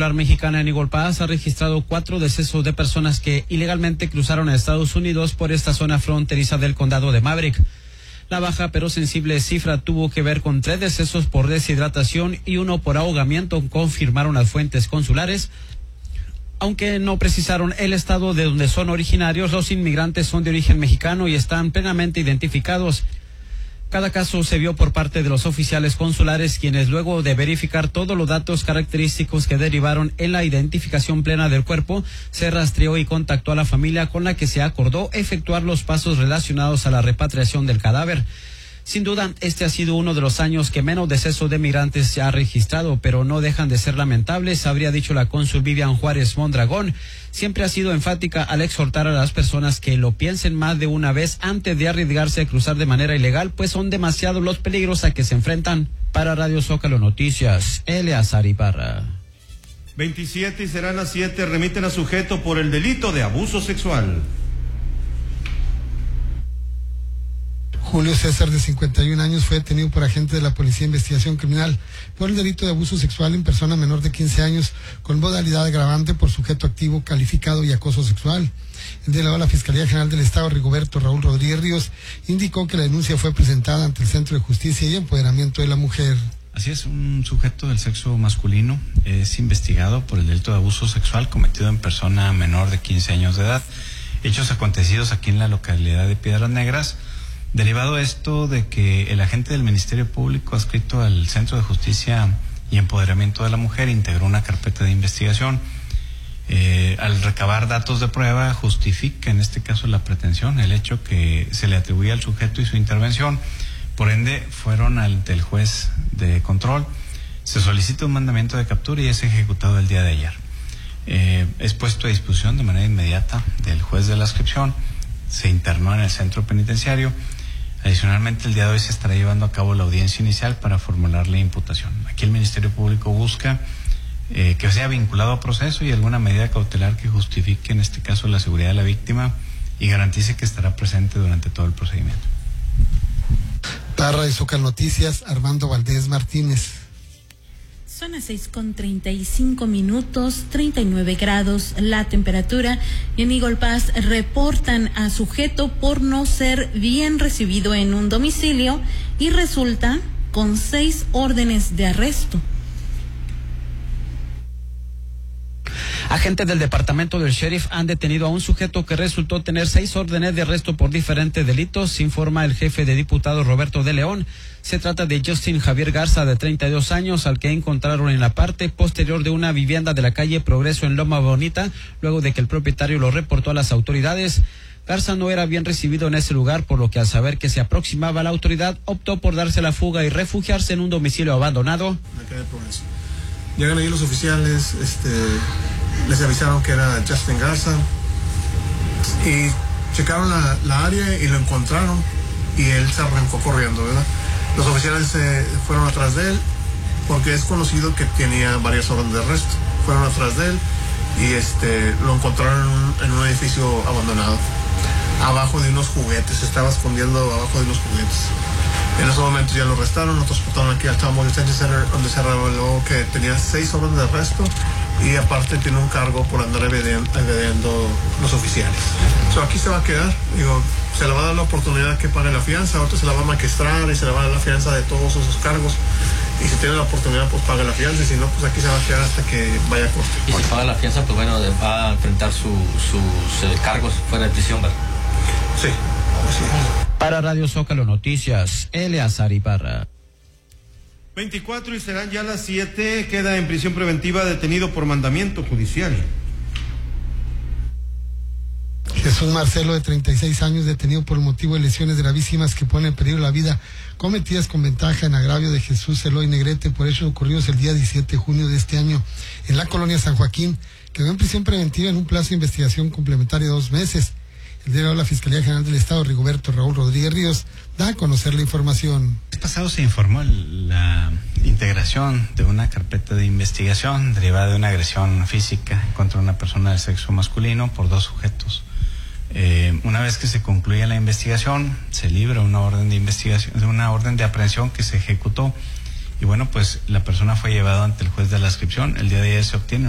Consular Mexicana en Eagle Pass ha registrado 4 decesos de personas que ilegalmente cruzaron a Estados Unidos por esta zona fronteriza del condado de Maverick. La baja pero sensible cifra tuvo que ver con 3 decesos por deshidratación y 1 por ahogamiento, confirmaron las fuentes consulares. Aunque no precisaron el estado de donde son originarios, los inmigrantes son de origen mexicano y están plenamente identificados. Cada caso se vio por parte de los oficiales consulares, quienes luego de verificar todos los datos característicos que derivaron en la identificación plena del cuerpo, se rastreó y contactó a la familia con la que se acordó efectuar los pasos relacionados a la repatriación del cadáver. Sin duda, este ha sido uno de los años que menos decesos de migrantes se ha registrado, pero no dejan de ser lamentables, habría dicho la cónsul Vivian Juárez Mondragón. Siempre ha sido enfática al exhortar a las personas que lo piensen más de una vez antes de arriesgarse a cruzar de manera ilegal, pues son demasiados los peligros a que se enfrentan. Para Radio Zócalo Noticias, Eleazar Ibarra. 27 y serán las 7, remiten a sujeto por el delito de abuso sexual. Julio César, de 51 años, fue detenido por agentes de la Policía de Investigación Criminal por el delito de abuso sexual en persona menor de 15 años con modalidad agravante por sujeto activo, calificado y acoso sexual. El delegado de la Fiscalía General del Estado, Rigoberto Raúl Rodríguez Ríos, indicó que la denuncia fue presentada ante el Centro de Justicia y Empoderamiento de la Mujer. Así es, un sujeto del sexo masculino es investigado por el delito de abuso sexual cometido en persona menor de 15 años de edad. Hechos acontecidos aquí en la localidad de Piedras Negras. Derivado esto de que el agente del Ministerio Público adscrito al Centro de Justicia y Empoderamiento de la Mujer integró una carpeta de investigación. Al recabar datos de prueba, justifica en este caso la pretensión, el hecho que se le atribuía al sujeto y su intervención. Por ende, fueron ante el juez de control. Se solicita un mandamiento de captura y es ejecutado el día de ayer. Es puesto a disposición de manera inmediata del juez de la adscripción. Se internó en el centro penitenciario. Adicionalmente, el día de hoy se estará llevando a cabo la audiencia inicial para formular la imputación. Aquí el Ministerio Público busca que sea vinculado a proceso y alguna medida cautelar que justifique, en este caso, la seguridad de la víctima y garantice que estará presente durante todo el procedimiento. Para Radio Zócalo Noticias, Armando Valdés Martínez. Son las 6:35, 39 grados la temperatura. Y en Eagle Pass reportan a sujeto por no ser bien recibido en un domicilio y resulta con 6 órdenes de arresto. Agentes del departamento del sheriff han detenido a un sujeto que resultó tener 6 órdenes de arresto por diferentes delitos, informa el jefe de diputados Roberto de León. Se trata de Justin Javier Garza, de 32 años, al que encontraron en la parte posterior de una vivienda de la calle Progreso en Loma Bonita, luego de que el propietario lo reportó a las autoridades. Garza no era bien recibido en ese lugar, por lo que al saber que se aproximaba la autoridad, optó por darse la fuga y refugiarse en un domicilio abandonado. Llegan ahí los oficiales, les avisaron que era Justin Garza y checaron la área y lo encontraron y él se arrancó corriendo, ¿verdad? Los oficiales fueron atrás de él porque es conocido que tenía varias órdenes de arresto. Fueron atrás de él y lo encontraron en un edificio abandonado, abajo de unos juguetes, se estaba escondiendo abajo de unos juguetes. En ese momento ya lo arrestaron, lo transportaron aquí al Town Detention Center, donde se reveló que tenía 6 órdenes de arresto y aparte tiene un cargo por andar evadiendo los oficiales. Aquí se va a quedar, se le va a dar la oportunidad que pague la fianza, ahorita se la va a maquistrar y se le va a dar la fianza de todos esos cargos. Y si tiene la oportunidad, pues paga la fianza, y si no, pues aquí se va a quedar hasta que vaya a corte. Y si paga la fianza, pues bueno, va a enfrentar sus cargos fuera de prisión, ¿verdad? Sí, así es. Para Radio Zócalo Noticias, Eleazar Ibarra. 24 y serán ya las 7, queda en prisión preventiva detenido por mandamiento judicial. Jesús Marcelo, de 36 años, detenido por motivo de lesiones gravísimas que ponen en peligro la vida cometidas con ventaja en agravio de Jesús Eloy Negrete por hechos ocurridos el día 17 de junio de este año en la colonia San Joaquín. Quedó en prisión preventiva en un plazo de investigación complementaria de 2 meses. El delegado de la Fiscalía General del Estado, Rigoberto Raúl Rodríguez Ríos, da a conocer la información. El pasado se informó la integración de una carpeta de investigación derivada de una agresión física contra una persona del sexo masculino por 2 sujetos. Una vez que se concluye la investigación, se libra una orden de investigación, una orden de aprehensión que se ejecutó y bueno, pues la persona fue llevada ante el juez de la adscripción. El día de ayer se obtiene